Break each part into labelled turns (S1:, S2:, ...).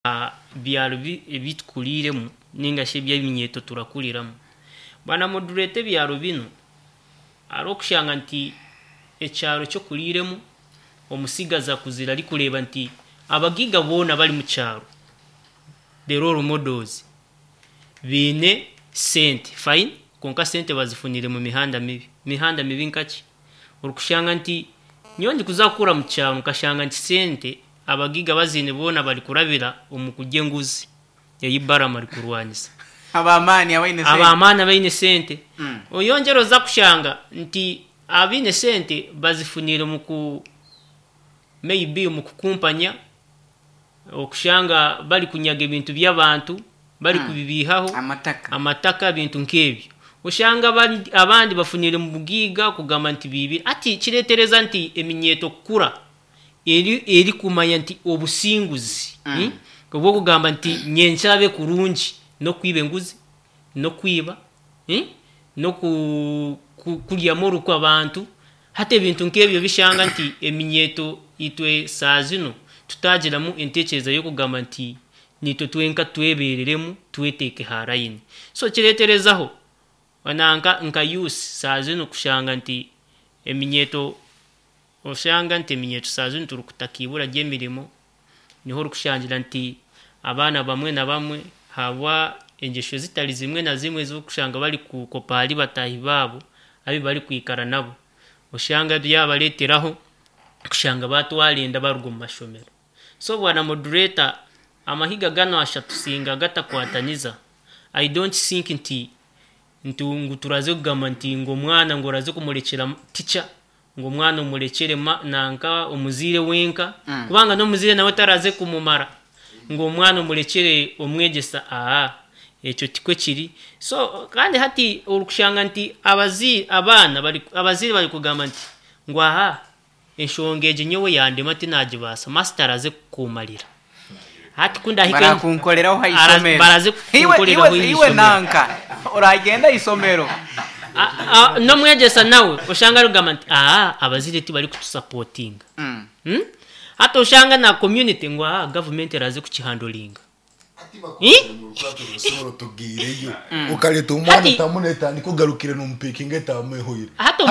S1: byalo ebitukuliremu ninga shebya eminyeto turakuliramu bana modulete byalo bino arokushanga nti ekyalo cyo kuliremu omusigaza kuzira likuleba nti abagiga bona bali mu kyalo the role models bine sente fine konka sente bazifunire mu mihanda mibi nkaki urukushanga nti nyondi kuzakura mu kyalo nkashanga nti sente abagiga bazine bona bali kurabira omukujye nguzi yayibara mari kurwanisa
S2: abamani
S1: abaine sente oyongero za kushanga nti abine sente bazifunire muku maybe mukukumpanya okushanga bali kunyaga ebintu by'abantu bali kubibihaho amataka bintu nkebyo ushanga abandi bafunire mu bugiga kugamba nti bibi ati kiretereza nti eminyeto kukura eri kumanya nti obusinguzi kubwo kugamba nti nyenchabe kurungi no kwibe nguzi no kwiba no kulya moru kwa bantu hate bintu nkebyo bishanga nti eminyeto itwe sazino tutajiramu entecheza yo kugamba nti nito twenka twebereremu tweteke harayini so kireterezaho wananka nka use sazino kushanga nti eminyeto oshanga nti eminyeto sazino turukutakibura gyemirimo niho rukushangira nti abana bamwe na bamwe hawa enjesho zitali zimwe na zimwe zo kushanga bali kukopali batahi babo abi bali kwikara nabo oshanga byabaleteraho kushanga batwalinda barugo mu mashomero so bwana moderator amahiga gano ashatusinga gatakwataniza I don't think nti turaze kugamba nti ngo mwana ngo raze kumurekera teacher ngo mwana umurekere nanka omuzire wenka kubanga no muzire nawe taraze kumumara ngo mwana umurekere omwegesa echo tikwe kiri so kandi hati urukushanga nti abazire bali kugamba nti ngo enshongeje nyowe yande mati najibasa master aze kumalira hati kunda
S2: hike kunkoleraho hayisomero
S1: baraze kunkoleraho
S2: iwe nanka uragenda isomero
S1: no mwegesa nawe ushanga rugamba nti abazire ti bali kutusupporting hata ushanga na community ngo government raze kukihandolinga
S3: tugireyo ukaleta umwana tamuneta nikugarukire numpiki ngeta mwehoyira
S1: hata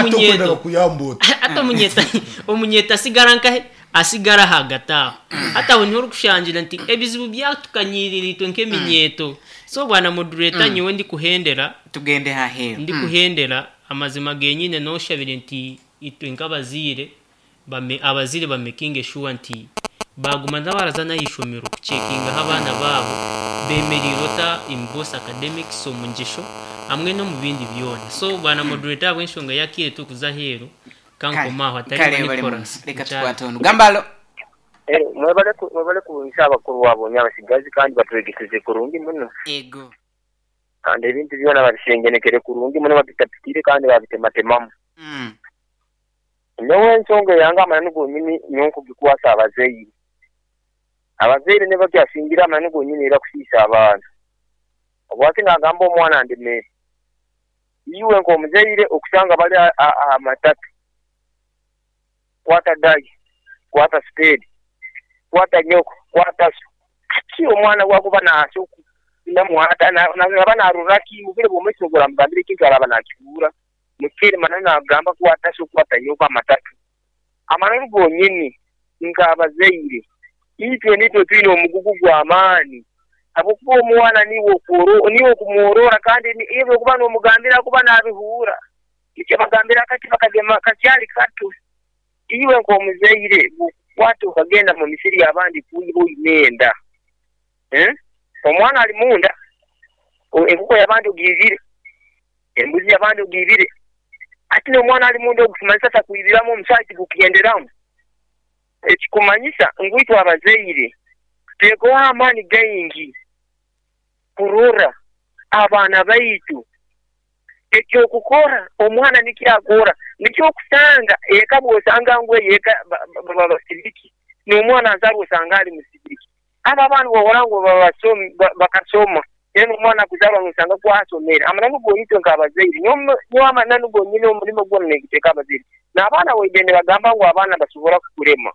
S1: umunyeta asigara hagata hata wonyoro kushangira nti ebizibu byatukanyirira nke minyeto so bwana moderator nyiwe ndi kuhendera
S2: tugende hahero
S1: ndi kuhendera amazima genyine no shabire nti itwenka abazire bamekinge sure nti baguma ndabarazana yishomero kucekinga abana babo bemerirota in both academics so munjesho amwe no mu bindi byone so bwana moderator bwenshonga yakire tukuzahero kanko maho atari
S2: nikora reka twatono gambalo
S4: mwebale kunsaba kuru wabo nyabasigazi kandi batwegekeje kurungi muno
S2: ego
S4: kandi ibindi byona babishengenekere kurungi muno babitapitire kandi babitematemamu nyewe nsonga yanga amanugo nyini nyonko gikwasa abazeyire ne bakyashingira amanugo nyini era kusisa abantu obwati nagamba omwana ndime iwe ngo muzeyire okusanga bali amatatu kwata dagi kwata spade kwata nyoko kwata ki omwana wakuba naso ina mwata na bana ruraki mubire bomesogora mugambire kinkala bana kibura mukere manana agamba kwata so kwata nyoko amatatu amanani bonyini nkabazeyire itwe nito twino omugugu gwa amani abukuba omwana niwo kumworora kandi ibyo kuba no mugambira kuba nabihura icyo bagambira kati bakagema kacyali katu iwe ngo muzeyire watu kagenda mu misiri abandi kuyibo imenda omwana ali munda enkuko yabandi ugirire embuzi yabandi ugirire ati no mwana ali munda okufumanisa takuyiriramu omusati gukigenderamu ekikumanyisa ngwitwa abazeyire tego amani gaingi kurura abana baitu ekyo kukora omwana nikyakora nikyo kusanga eka bosanga ngwe yeka babasiriki ni omwana azabo sanga ali musibiki aba bantu bohorango bakasoma yeno omwana kuzaba musanga kwasomera amananu bonito nkabazeyire nyo amananu bonyine omulimo gwonna nekiteka abazeyire n'abaana wegende bagamba ngo abana basobora kukurema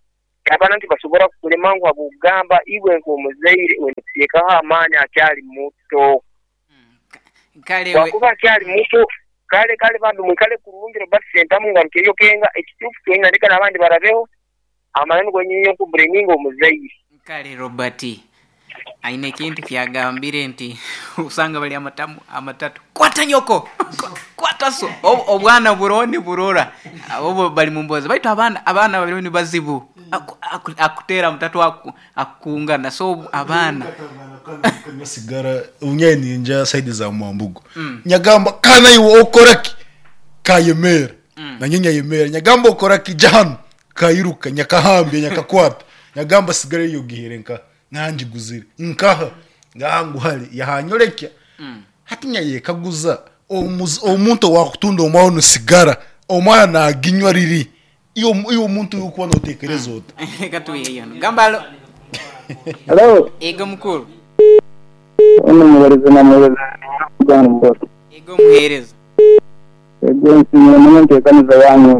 S4: abana ntibasobola kulema ngo abugamba iwe ng'omuzaire wenteekaho amaanyi akyali muto wakuba akyali muto kale bantu mwikale kurungi Robert Sentamu ngarukeyo kenga ekituufu kyonna ndeka n'abandi barabeho amanani gwenyiyo okuburinginga omuzaire
S2: kale Robert aine kintu kyagambire nti usanga bali amatatu kwata nyoko kwata so obwana buroni burora abo bali mumboza baitu abana babiri ni bazibu akutera mutatu akungana so abana
S3: sigara unyeni nja side za mwambugo nyagamba kana iwo okoraki kayemera na nyenya yemera nyagamba okoraki jahanu kayiruka nyakahambye nyakakwata nyagamba sigara yo giherenka nanji guzire nkaha ngangu hali yahanyorekya hatinya yekaguza omuntu wakutunda omwana sigara omwana aginywa riri iyo muntu yuko notekereza ota
S2: katuye yano gambalo
S5: hello
S2: ego mukuru
S5: umuhereza na muhereza kugana mbose
S2: ego muhereza
S5: ego nsimye n'intekaniza yanyu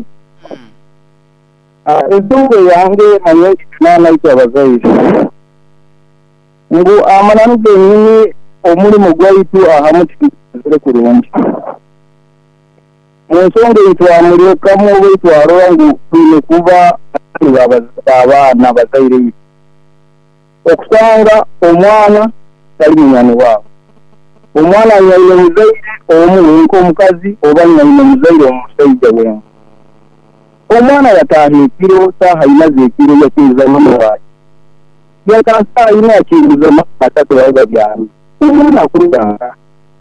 S5: ezungu yange manye kinana icyabazaire ngo amananu benyini omulimo gwaitu ahamutikizire kurungi ensonga itwamulyokamu beitwalwa ngu twine kuba abaana bazaire itu okusanga omwana tali munyani waabo omwana anyaine muzaire omu wenka omukazi oba anyaine muzaire omusajja wenka omwana yataaha ekiro saaha ina zekiro yakingiza mama waaki yakasa ina yakingiza matatu yaga byami omwana akuruganga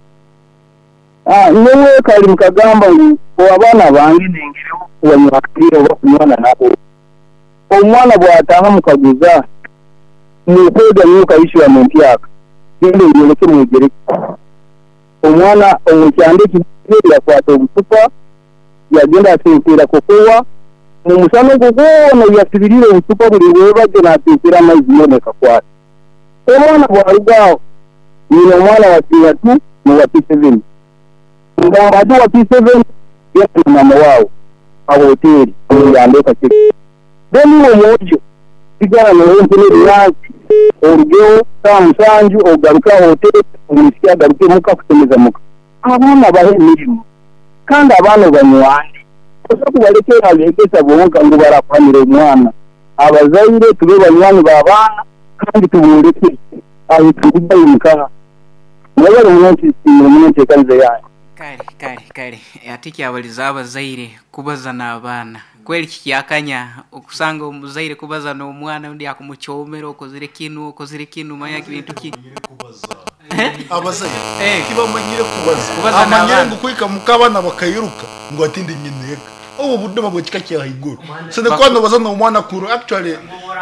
S5: newe kali mukagamba ngu abaana bange nengereho wanyakire oba kunywana nabo omwana bwataaha mukaguza mukwega nyuka ishurament yaka gende yoleke mwegereke omwana omukyande kibiri yakwata obucupa yagenda ateekera kokowa mumusano gugona yasibirire obucupa buli webajje n'ateekera amaizi yoneka kwata omwana bwalugaawo nyina omwana wa P2 n'owa P7 ngambati wa P7 yatuma mama waawo ahoteri yandeka kiki deni omwojo sigara n'ompene yansi orugeo samusanju ogaruka hoteri omusiki agaruke muka kusemeza muka abaana bahe emirimu kandi abaana banywani osa kubalekera abegesa bonka ngo barapanira omwana abazaire tube banywani b'abaana kandi tubuleke aho tukubayinka mwebale mwonti ntekaniza yanyu
S2: kale atiki abaliza abazaire kubaza n'abaana kweli kikyakanya okusanga omuzaire kubaza n'omwana undi akumuchomera okozire kinu manya kintu ki
S3: abazaire kibamanyire kubaza amanyire ngukwika mukabana bakayiruka ngo atinde nyineka obo budde babwe kikakya haiguru sene kwano baza n'omwana kuru actually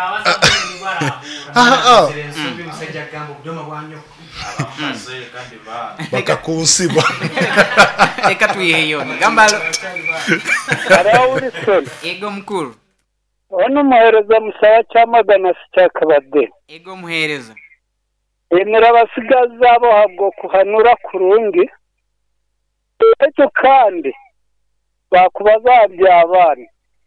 S3: bakakunsiba
S2: eka tuyeyo gambalo
S5: Wilson
S2: ego mukuru
S5: ono muhereza musaya cyamagana sicyakabadde
S2: ego muhereza
S5: emera abasigaza abo habwo kuhanura kurungi ecyo kandi bakubaza byabana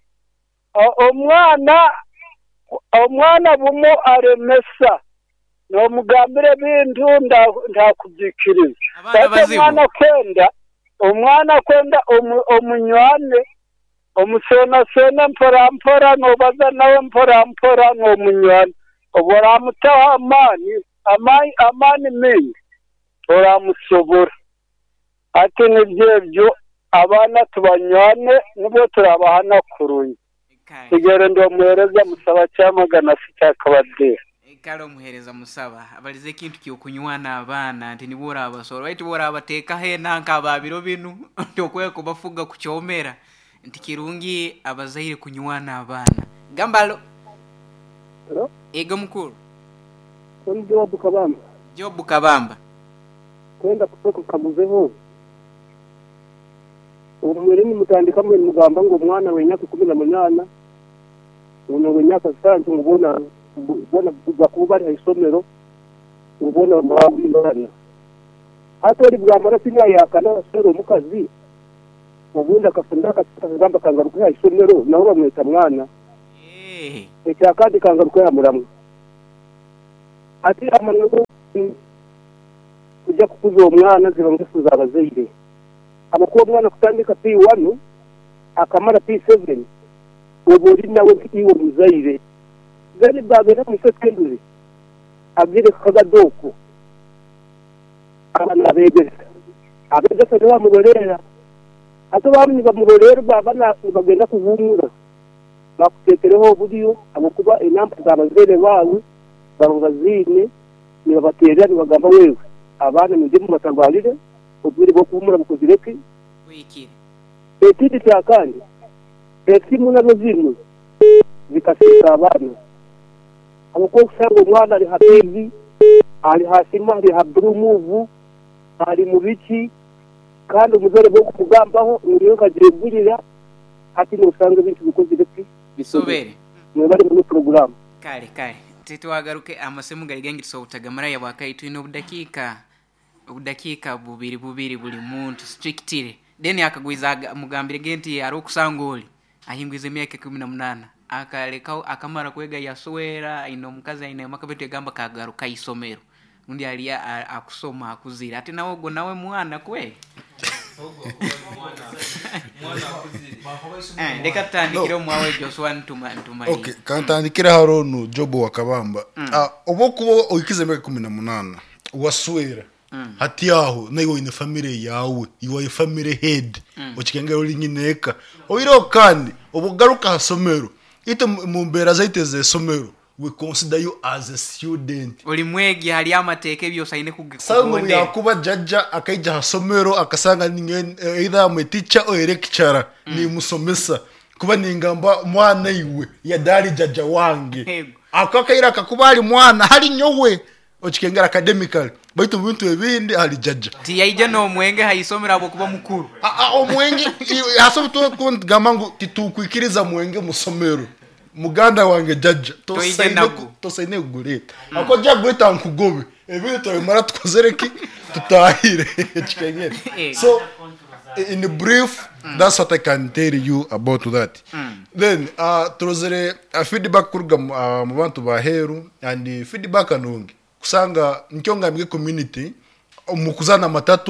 S5: omwana bumo aremesa no mugambire bintu ndakubyikiriza omwana kwenda omunywane omusona mpora nobaza nawe mpora n'omunywane oboramutaho amani mingi oramusobora ati nibyebyo abana tubanywane nibwo turabahana kurungi kigere ndo muhereza musaba cyamagana sicyakabadde
S2: kalo muhereza musaba abalize kintu kyokunywana abana nti nibora abasoro baitu bora abateka hena nkababiro binu ntokweko bafuga kuchomera nti kirungi abazaire kunywana abana gambalo ego mukuru jobu kabamba
S5: kwenda kusoko kamuzeho umwere ni mutandika mwe mugamba ngo umwana wenyaka 18 uno wenyaka 3 ngubona kuba ari isomero ubona mwabindana atari bwamara sinya yakana sero mukazi ubundi akafunda akagamba kangaruka isomero naho bamwita mwana ekyakandi kangaruka yamulamu ati amangu kujja kukuza omwana ziba ngesuza abazaire abakuba omwana kutandika P1 akamala P7 oba oli nawe iwe muzaire gani bagenda mu secondary agire kagadooko abana abegesa tebamulolera ate bamwe bamulolera babana bagenda kuvuumula bakuteekereho obuliyo abakuba enampa z'abazaire baabwe babaziine ne babateerera ne bagamba wewe abaana mujye mu matarwalire obwire bw'okuwumula bukozireki ekindi kyakandi esimu nazo zino zikasiisa abaana abakuba okusanga omwana ali ha TV ali ha simu ali ha blue move ali mu biki kandi omuzaire bw'okumugambaho oliyo kagiregulira ati n'osanga ebintu bikozireki
S2: bisobere
S5: mwebali mu programu
S2: kale titwagaruke amasemu gali gengitisa obutagamara ya bwakaitu ino obudakiika bubiri buli muntu strictly then akagwiza mugambire genti ari okusanga oli ahingwize emyaka 18 akalekao akamara kwega yasowera ino mukazi ina makabetu egamba kagaruka isomero undi ali akusoma akuzira ati nawe go nawe mwana kwe ndeka tandikira mwawe Joshua ntuma
S3: okay kantandikira haronu jobo wakabamba obokubo oyikize emyaka 18 waswera hati yaho nayo ine family yawe iwa family head okikengera oli nyineka oyiro kandi obugaruka hasomero ite mumbera zaiteze somero we consider you as a student
S2: oli mwegi hali amateke byo saine
S3: kugonde yakuba jajja akaija hasomero akasanga ninge either mu teacher or lecturer ni musomesa kuba ningamba mwana iwe ya dali jajja wange akakaira akakubali mwana hali nyowe okikengera academically baitu bintu ebindi hali jajja
S2: ti yaija no mwenge hayisomera abo kuba mukuru
S3: omwenge hasobuto gamangu titukwikiriza mwenge musomero muganda wange jajja tosaine guleta akoja gweta nkugobe ebintu bimara tukozereki tutahire kikengera so in brief that's what I can tell you about that then trozere feedback kurga mu bantu baheru and feedback anonge kusanga nkyonga mige community umukuzana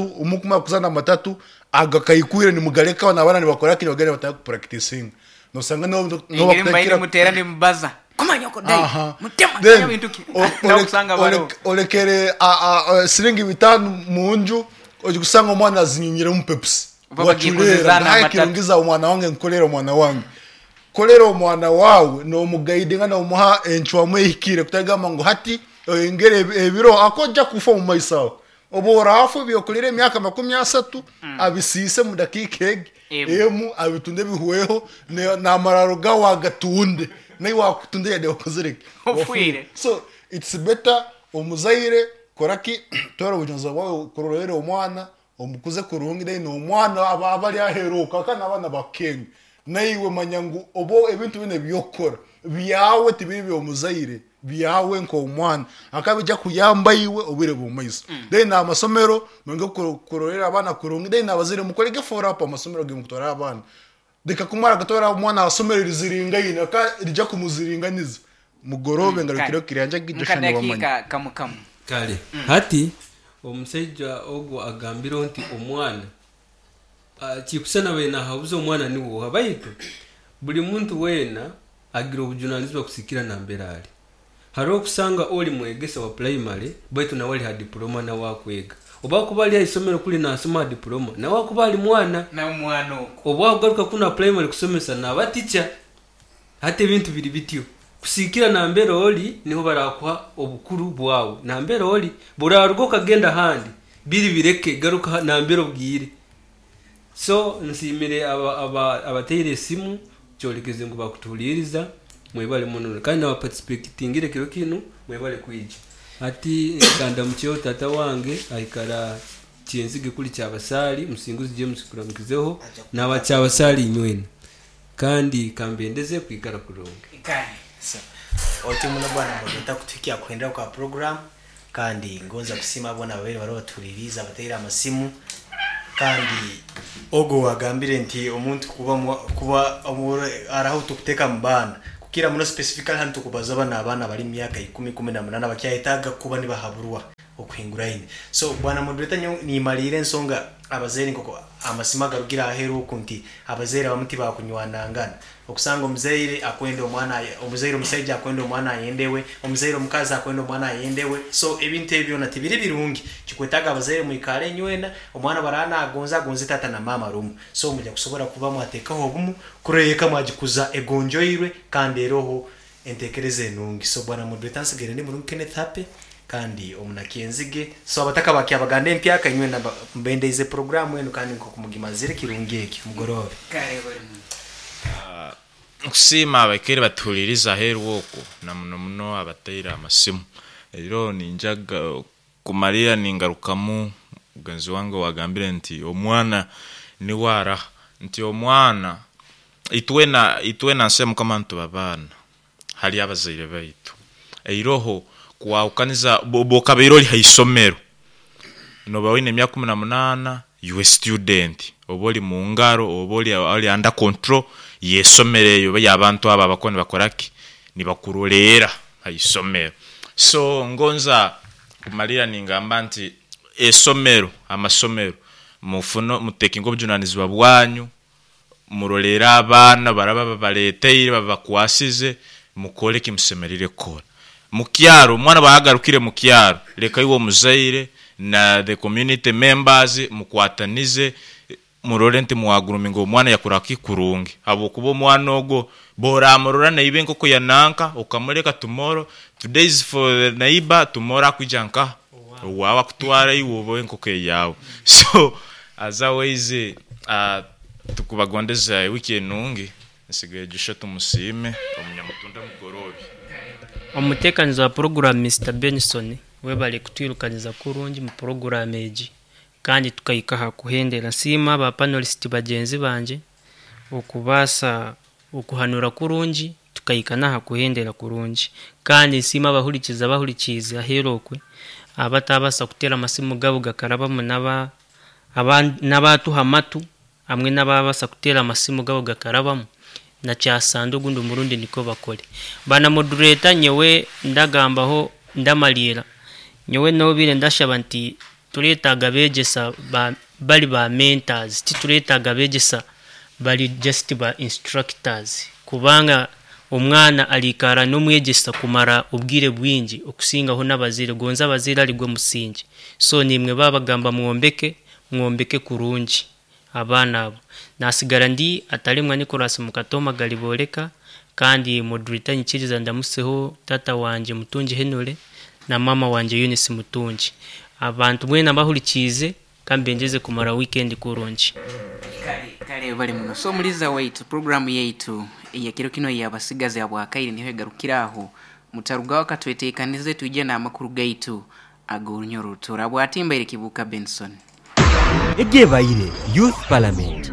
S3: matatu agakayikwire ni mugaleka wana abana ni bakora kiri bagane bataka practicing no sanga no
S2: bakira muterane mbaza komanyoko dai mutema bintu ki na kusanga baro
S3: olekere siringi bitanu munju ojikusanga umwana azinyira mu Pepsi wachulera kirungiza umwana wange nkolera umwana wange kolera umwana wawe no mugaidinga na umuha enchwa mwehikire kutagama ngo hati engere ebiro akoja kufa mu maisaho oborafu byokulire myaka 30 abisise mu dakika emu abitunde bihuweho na mararo gawa gatunde nayi wakutunde yade wakozereke so it's better omuzaire koraki tora bujonza wawe kororere omwana omukuze kurungide no omwana abali aheruka kana abana bakenga nayiwe manyangu obo ebintu bine byokora byawe tibibi omuzaire byawe nko omwana akabijja kuyamba iwe obire bomaiso then amasomero menge kurorera abana kurungi then abazire mukolege for up amasomero gemutora abana deka kumara gatora omwana asomero riziringa yine aka rija kumuziringaniza mugorobe ngarukiro kiranja gijoshana
S2: bamanya kamukamu
S6: kale hati omusajja ogwo agambira nti omwana kikusana wena habuzo omwana niwo habayito buli muntu wena agira obujunalizwa kusikira namberali haro kusanga oli mwegesa wa primary baitu na wali ha diploma na wakwega oba kubali isomero kuli na asoma diploma na wakubali mwana
S2: na mwana
S6: oba garuka kuna primary kusomesa na baticha hate bintu biri bityo kusikira nambero oli niho barakwa obukuru bwawe nambero oli burarugo kagenda handi biri bireke garuka nambero bwire so nsimire abateyire simu cyolikeze ngo bakutuliriza mwebale munone kandi na participatingire kiro kinu mwebale kwije ati kanda mcheo tata wange aikara kienzige kuli cyabasali musinguzi James kuramukizeho naba cyabasali nywene kandi kambendeze kwikara kuronge
S7: so oti muno bwana bagata kutukia kwenda kwa program kandi ngonza kusima bona babiri baro batuririza batera amasimu kandi ogo wagambire nti omuntu kuba amure araho tukuteka mbana kira muno specifically hantu kubaza abana bali myaka 10-18 bakyayitaga kuba ni bahaburwa okuhingura ine. So bwana moderator ni malire nsonga abazeri nkoko amasima garugira aheru kunti abazeri abamuti bakunywanangana okusanga omuzeire akwenda omwana omuzeire omusajja akwenda omwana ayendewe omuzeire omukazi akwenda omwana ayendewe. So ebintu ebyo na tibiri birungi kikwetaga abazeri muikale nywena omwana barana agonza tata na mama rumu. So mujya kusobora kuba mwatekaho obumu kureyeka mwagikuza egonjoirwe kandi eroho entekereze nungi. So bwana moderator nsigere ni mulungu Kenneth Happy kandi omunakenzige. So abataka bakyabagande mpyaka nywena mbendeze program eno kandi nko kumugimazire kirungeki mugorobe
S2: kare bari
S8: kusima abakere batuliriza herwoko na muno abatayira amasimu rero ninjaga kumarira ningarukamu uganzi wange wagambire nti omwana ni wara nti omwana itwena nsemu kama ntu babana hali abazaire baitu eiroho kuwaukaniza boka biroli haisomero no bawine myaka 18 you student oboli mu ngaro oboli ali under control yesomereyo y'abantu aba bakone bakoraki nibakurolera haisomero. So ngonza kumalira ningamba nti esomero amasomero mufuno mutekingo bujunanizwa bwanyu murolera abana baraba baleteye babakwasize mukole kimsemerire kora mukyaro mwana bahagarukire mukyaro leka iwo muzaire na the community members mukwatanize murorente muagurumingo omwana yakuraki kurungi abo kubo mwana ogo bora murora na ibenko ko yananka okamureka tomorrow today is for the neighbor tomorrow akujanka wawa kutwara iwo benko ke yawo. So as always tukubagondeza weekend nungi nsigaye gishoto musime omunyamutunda mugorobi
S1: omutekaniza wa program Mr Benson webale kutwirukaniza kurungi mu program eji kandi tukayikaha kuhendera sima aba panelist bagenzi banje okubasa okuhanura kurungi tukayikana ha kuhendera kurungi kandi sima bahurikiza herokwe abatabasa kutera amasimu gabo gakaraba munaba n'abatu hamatu amwe n'ababasa kutera amasimu gabo gakarabamo na cyasando gundo murundi niko bakore bana moderator nyewe ndagambaho ndamalira nyewe no bire ndashaba nti turetaga begesa bali ba mentors turetaga begesa bali just ba instructors kubanga omwana alikara no mwegesa kumara ubwire bwingi okusingaho n'abazire gonza abazire ali gwe musingi. So nimwe babagamba mwombeke kurungi abana abo nasigara ndi atalimwa Nicolas Mukatoma galiboleka kandi moderator nyikiriza ndamuseho tata wanje Mutungi Henole na mama wanje Eunice Mutungi abantu mwena bahurikize kambengeze kumara weekend kurungi
S2: kale bali muno. So muliza wait program yaitu yakiro kino yabasigaze abwakaire niho garukiraho mutaruga wakatwetekanize tuje na makuru gaitu agonyoro turabwatimba ire kibuka Benson
S9: egebaire Youth Parliament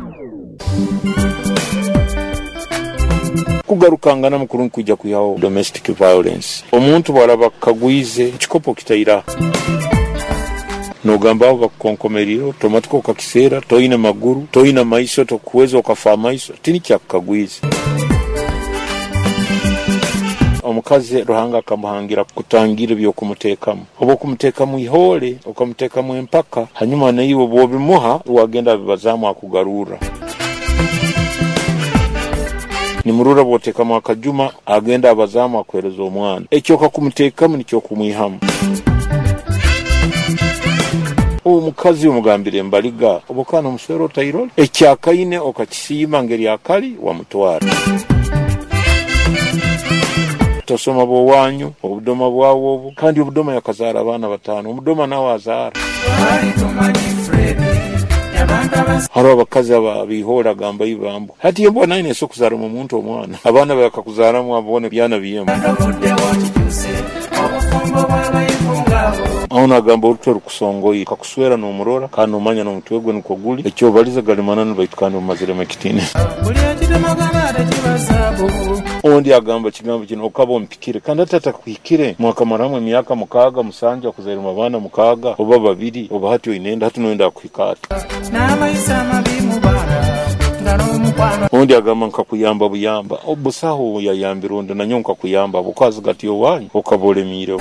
S10: kugarukangana mukuru nkujja kuyaho domestic violence omuntu baraba kagwize chikopo kitayira nogamba bakonkomeriro tomatiko kakisera toina maguru toina maiso tokuweza okafa maiso tini kyakagwize omukazi ruhanga akamuhangira kutangira byo kumutekamu obo kumutekamu ihole okamutekamu empaka hanyuma nayibo bobimuha wagenda bibazamu akugarura ni murura botekamu akajuma agenda abazamu akwereza omwana ekyo kakumutekamu nicyo kumwihamu omukazi omugambire mbaliga obokana omuswero tayirole ekyakaine okakisima ngeri akali wa mutwara tosoma bo wanyu obudoma bwawo obu kandi obudoma yakazara abana batano omudoma nawe azara haro abakazi ababihola gamba ibambo hati yembo nine esokuzara mu muntu omwana abana bakakuzara mu abone byana biyembo auna gamba urutero kusongoyi kakuswera no murora kandi umanya no mutwegwe nuko guli ekyo baliza galimana no baitukana mu mazire makitine ondi agamba kigambo kino okabo mpikire kandi atata kwikire mwaka maramwe myaka mukaga musanja kuzera mabana mukaga oba babiri oba hati inenda hatu noenda kwikata na maisa mabimubara undi agamba nkakuyamba buyamba obusaho yayambira undi nanyo nkakuyamba bukazi gati owanyu okabolemire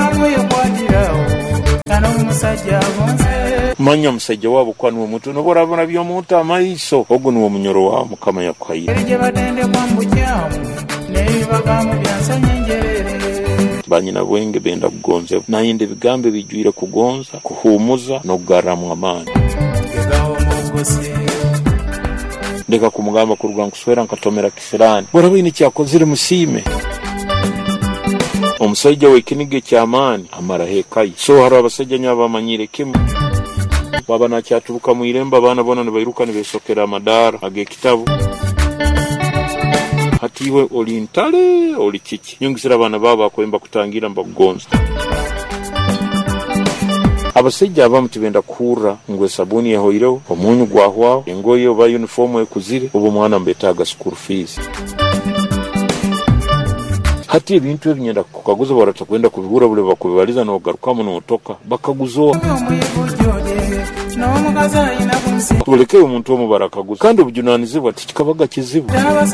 S10: manya musajja wabo kwani omuntu noborabona byomuntu amaiso ogu niwo munyoro wa mukama yakwayira banyina bwenge benda kugonza nayinde bigambe bijwire kugonza kuhumuza no kugaramwa amani ndeka kumugamba kurugwa nkuswera nkatomera kisirani borabini cyakozire musime omusajja wekinige kyamani amara hekayi so hari abasajja nyabamanyire kimwe baba nakyaturuka mu iremba abana bona nibairuka nibesokera amadara age kitabu hatiwe olintale oli kiki nyungisira abana baba akwemba kutangira mbagonza abasajja abamu tibenda kuhura ngwe sabuni yahoireho omunyu gwahwaho engoye oba uniform ekuzire oba mwana mbetaaga school fees hati ebintu ebinyenda kukaguza baratakwenda kubihura bule bakubibaliza n'ogarukamu n'otoka bakaguzoa kuleke omuntu omu barakaguza kandi obujunanizibwa tikikabaga kizibu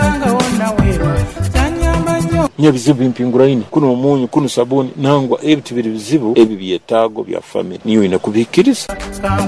S10: nyabizibu impinguraine kuno omunyu kuno sabuni nangwa ebiti biri bizibu ebi byetaago bya family niyo ina kubikiriza